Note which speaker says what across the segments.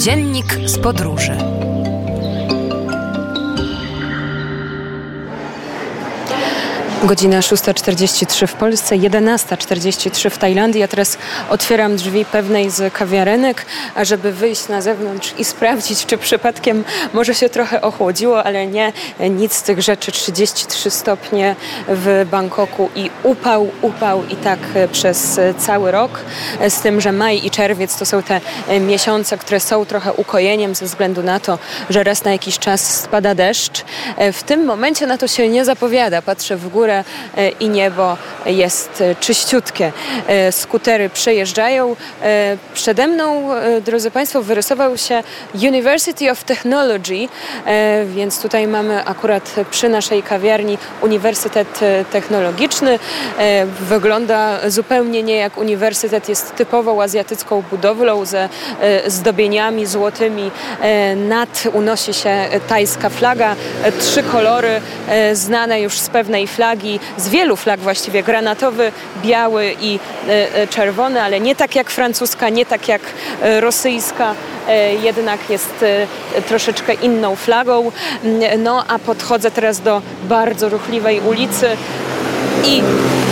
Speaker 1: Dziennik z podróży. Godzina 6:43 w Polsce, 11:43 w Tajlandii. Ja teraz otwieram drzwi pewnej z kawiarenek, ażeby wyjść na zewnątrz i sprawdzić, czy przypadkiem może się trochę ochłodziło, ale nie, nic z tych rzeczy. 33 stopnie w Bangkoku i upał i tak przez cały rok. Z tym, że maj i czerwiec to są te miesiące, które są trochę ukojeniem ze względu na to, że raz na jakiś czas spada deszcz. W tym momencie na to się nie zapowiada. Patrzę w górę i niebo jest czyściutkie. Skutery przejeżdżają. Przede mną, drodzy Państwo, wyrysował się University of Technology, więc tutaj mamy akurat przy naszej kawiarni Uniwersytet Technologiczny. Wygląda zupełnie nie jak uniwersytet, jest typową azjatycką budowlą ze zdobieniami złotymi. Nad unosi się tajska flaga, 3 kolory znane już z pewnej flagi, z wielu flag właściwie, granatowy, biały i czerwony, ale nie tak jak francuska, nie tak jak rosyjska, jednak jest troszeczkę inną flagą. No a podchodzę teraz do bardzo ruchliwej ulicy i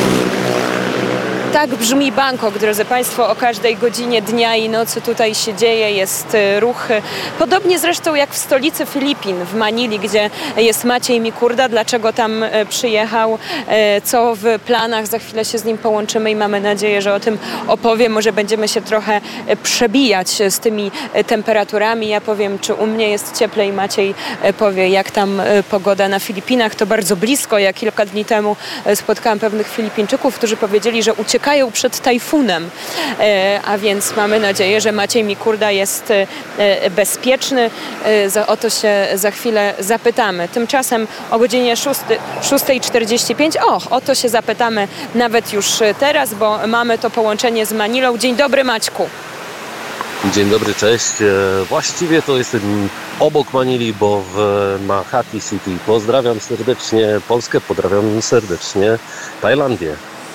Speaker 1: tak brzmi Bangkok, drodzy Państwo, o każdej godzinie dnia i nocy tutaj się dzieje, jest ruch. Podobnie zresztą jak w stolicy Filipin, w Manili, gdzie jest Maciej Mikurda. Dlaczego tam przyjechał, co w planach, za chwilę się z nim połączymy i mamy nadzieję, że o tym opowie. Może będziemy się trochę przebijać z tymi temperaturami. Ja powiem, czy u mnie jest cieplej, Maciej powie, jak tam pogoda na Filipinach. To bardzo blisko. Ja kilka dni temu spotkałam pewnych Filipińczyków, którzy powiedzieli, że uciekają przed tajfunem, a więc mamy nadzieję, że Maciej Mikurda jest bezpieczny. O to się za chwilę zapytamy. Tymczasem o godzinie 6:45, o to się zapytamy nawet już teraz, bo mamy to połączenie z Manilą. Dzień dobry, Maćku.
Speaker 2: Dzień dobry, cześć. Właściwie to jestem obok Manili, bo w Makati City. Pozdrawiam serdecznie Polskę, pozdrawiam serdecznie Tajlandię.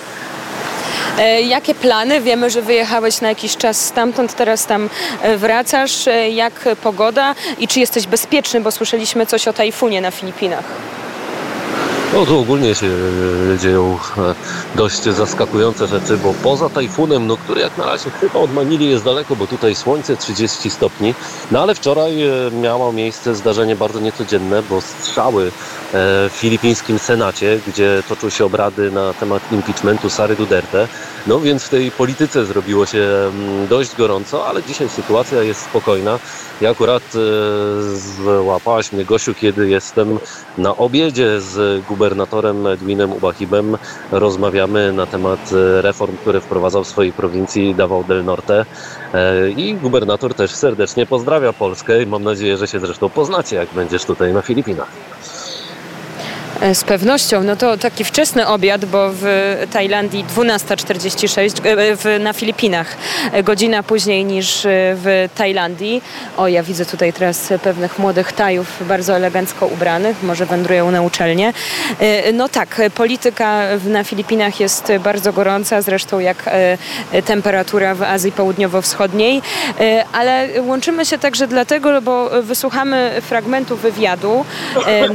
Speaker 1: Jakie plany? Wiemy, że wyjechałeś na jakiś czas stamtąd, teraz tam wracasz. Jak pogoda i czy jesteś bezpieczny, bo słyszeliśmy coś o tajfunie na Filipinach?
Speaker 2: No tu ogólnie się dzieją dość zaskakujące rzeczy, bo poza tajfunem, który jak na razie chyba od Manili jest daleko, bo tutaj słońce 30 stopni, no ale wczoraj miało miejsce zdarzenie bardzo niecodzienne, bo strzały w filipińskim Senacie, gdzie toczą się obrady na temat impeachmentu Sary Duterte, no więc w tej polityce zrobiło się dość gorąco, ale dzisiaj sytuacja jest spokojna. Ja akurat złapałaś mnie, Gosiu, kiedy jestem na obiedzie z gubernatorem Edwinem Ubahibem. Rozmawiamy na temat reform, które wprowadzał w swojej prowincji Davao del Norte. I gubernator też serdecznie pozdrawia Polskę i mam nadzieję, że się zresztą poznacie, jak będziesz tutaj na Filipinach.
Speaker 1: Z pewnością. No to taki wczesny obiad, bo w Tajlandii 12:46, na Filipinach godzina później niż w Tajlandii. O, ja widzę tutaj teraz pewnych młodych Tajów bardzo elegancko ubranych, może wędrują na uczelnię. No tak, polityka na Filipinach jest bardzo gorąca, zresztą jak temperatura w Azji Południowo-Wschodniej, ale łączymy się także dlatego, bo wysłuchamy fragmentu wywiadu